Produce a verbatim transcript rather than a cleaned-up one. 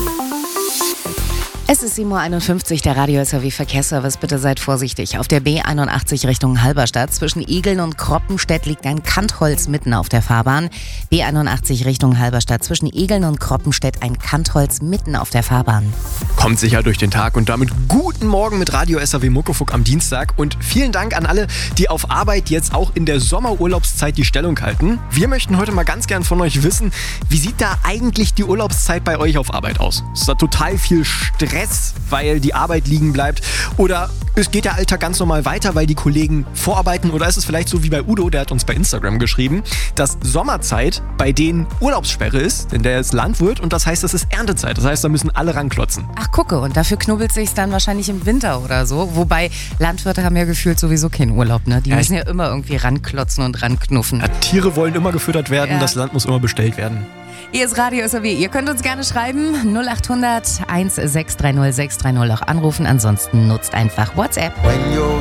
Es ist sieben Uhr einundfünfzig, der Radio-S R W-Verkehrsservice. Bitte seid vorsichtig. Auf der B einundachtzig Richtung Halberstadt zwischen Egeln und Kroppenstedt liegt ein Kantholz mitten auf der Fahrbahn. B einundachtzig Richtung Halberstadt zwischen Egeln und Kroppenstedt ein Kantholz mitten auf der Fahrbahn. Kommt sicher durch den Tag und damit guten Morgen mit Radio-S R W Muckefuck am Dienstag. Und vielen Dank an alle, die auf Arbeit jetzt auch in der Sommerurlaubszeit die Stellung halten. Wir möchten heute mal ganz gern von euch wissen, wie sieht da eigentlich die Urlaubszeit bei euch auf Arbeit aus? Ist da total viel Stress, weil die Arbeit liegen bleibt? Oder es geht der Alltag ganz normal weiter, weil die Kollegen vorarbeiten? Oder ist es vielleicht so wie bei Udo, der hat uns bei Instagram geschrieben, dass Sommerzeit bei denen Urlaubssperre ist, denn der ist Landwirt und das heißt, es ist Erntezeit. Das heißt, da müssen alle ranklotzen. Ach, gucke, und dafür knubbelt sich's dann wahrscheinlich im Winter oder so. Wobei Landwirte haben ja gefühlt sowieso keinen Urlaub, ne? Die Ja, müssen ja immer irgendwie ranklotzen und ranknuffen. Ja, Tiere wollen immer gefüttert werden, Ja. das Land muss immer bestellt werden. Hier ist Radio S R W. Ihr könnt uns gerne schreiben. null acht hundert eins sechs drei null sechs drei null auch anrufen. Ansonsten nutzt einfach WhatsApp. When you're